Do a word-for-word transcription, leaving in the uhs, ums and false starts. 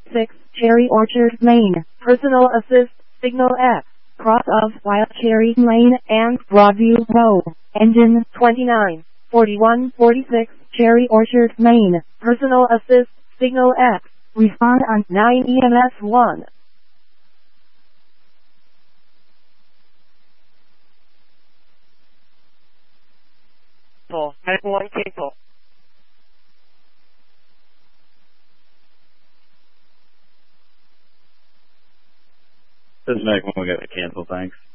six, Cherry Orchard, Maine. Personal assist, signal X. Cross of Wild Cherry Lane and Broadview Road. Engine twenty-nine, forty-one, forty-six, Cherry Orchard, Maine. Personal assist, signal X. Respond on nine E M S one. Type one cancel. This is Nick. We'll get to cancel, thanks.